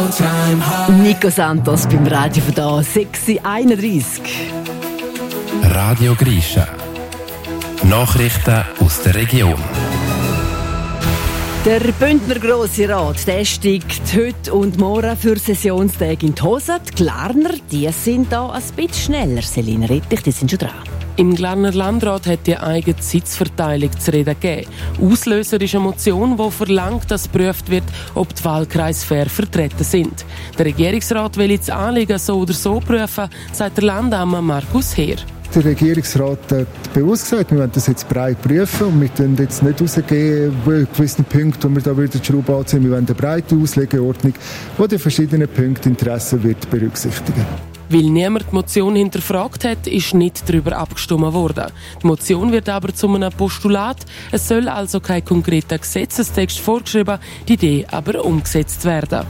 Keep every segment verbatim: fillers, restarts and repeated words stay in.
Nico Santos beim Radio von da, sechs Uhr einunddreißig. Radio Grisha. Nachrichten aus der Region. Der Bündner Grosse Rat der steigt heute und morgen für Sessionstage in die Hose. Die Glarner die sind da ein bisschen schneller. Selina Rettich, die sind schon dran. Im Glarner Landrat hat die eigene Sitzverteilung zu reden gegeben. Auslöser ist eine Motion, die verlangt, dass geprüft wird, ob die Wahlkreise fair vertreten sind. Der Regierungsrat will das Anliegen so oder so prüfen, sagt der Landammer Markus Heer. Der Regierungsrat hat bewusst gesagt, wir wollen das jetzt breit prüfen und wir können jetzt nicht rausgehen bei gewissen Punkten, wo wir da wieder die Schraube anziehen. Wir wollen eine breite Auslegeordnung, die die verschiedenen Punkte Interessen wird berücksichtigen. Weil niemand die Motion hinterfragt hat, ist nicht darüber abgestimmt worden. Die Motion wird aber zu einem Postulat. Es soll also kein konkreter Gesetzestext vorgeschrieben, die Idee aber umgesetzt werden.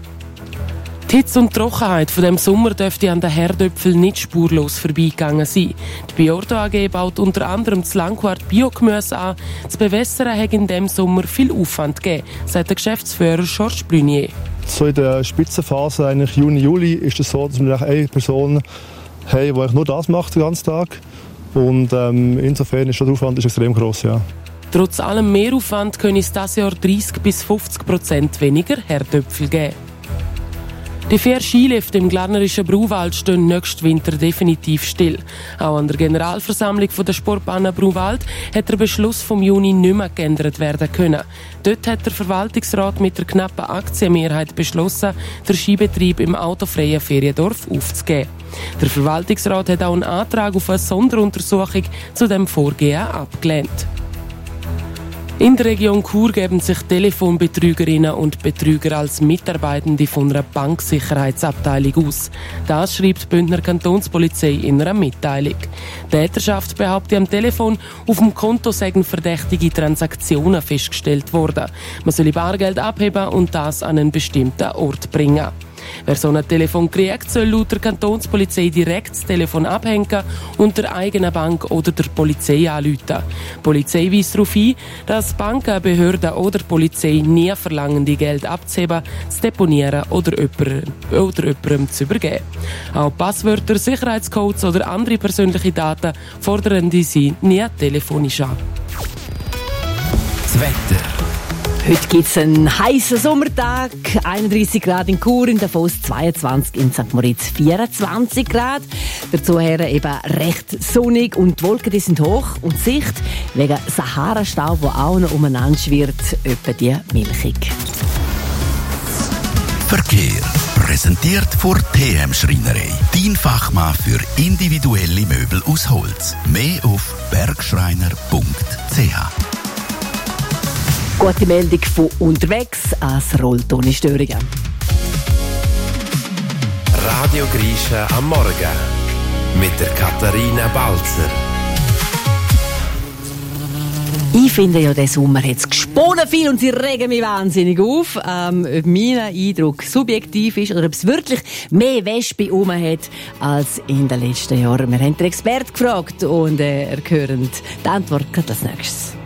Die Hitze und Trockenheit von dem Sommer dürfte an den Herdöpfeln nicht spurlos vorbeigegangen sein. Die Biorto A G baut unter anderem das Langquart Biogemüse an. Das Bewässern hat in diesem Sommer viel Aufwand gegeben, sagt der Geschäftsführer Georges Brunier. So in der Spitzenphase, eigentlich Juni, Juli, ist es so, dass wir eine Person haben, die nur das macht den ganzen Tag. Und ähm, insofern ist der Aufwand ist extrem gross, ja. Trotz allem Mehraufwand können es dieses Jahr dreißig bis fünfzig Prozent weniger Herdöpfel geben. Die vier Skilifte im Glarnerischen Bruwald stehen nächsten Winter definitiv still. Auch an der Generalversammlung der Sportbahn Bruwald hat der Beschluss vom Juni nicht mehr geändert werden können. Dort hat der Verwaltungsrat mit der knappen Aktienmehrheit beschlossen, den Skibetrieb im autofreien Feriendorf aufzugeben. Der Verwaltungsrat hat auch einen Antrag auf eine Sonderuntersuchung zu dem Vorgehen abgelehnt. In der Region Chur geben sich Telefonbetrügerinnen und Betrüger als Mitarbeitende von einer Banksicherheitsabteilung aus. Das schreibt die Bündner Kantonspolizei in einer Mitteilung. Die Täterschaft behauptet am Telefon, auf dem Konto seien verdächtige Transaktionen festgestellt worden. Man solle Bargeld abheben und das an einen bestimmten Ort bringen. Wer so ein Telefon kriegt, soll laut der Kantonspolizei direkt das Telefon abhängen und der eigenen Bank oder der Polizei anrufen. Die Polizei weist darauf hin, dass Banken, Behörden oder die Polizei nie verlangen, die Geld abzuheben, zu deponieren oder jemandem, oder jemandem zu übergeben. Auch Passwörter, Sicherheitscodes oder andere persönliche Daten fordern diese nie telefonisch an. Das Wetter. Heute gibt es einen heißen Sommertag, einunddreißig Grad in Chur, in Davos zweiundzwanzig, in Sankt Moritz vierundzwanzig Grad. Dazu eben recht sonnig und die Wolken die sind hoch und die Sicht wegen Sahara-Staub, der auch noch umeinander schwirrt, etwa die milchig. Verkehr. Präsentiert vor T M Schreinerei. Dein Fachmann für individuelle Möbel aus Holz. Mehr auf bergschreiner punkt c h. Gute Meldung von unterwegs, es rollt ohne Störungen. Radio Grisha am Morgen mit der Katharina Balzer. Ich finde ja, der Sommer hat es gesponnen viel und sie regen mich wahnsinnig auf. Ähm, ob mein Eindruck subjektiv ist oder ob es wirklich mehr Wespe rum hat als in den letzten Jahren. Wir haben den Experten gefragt und äh, er hört die Antwort gerade als nächstes.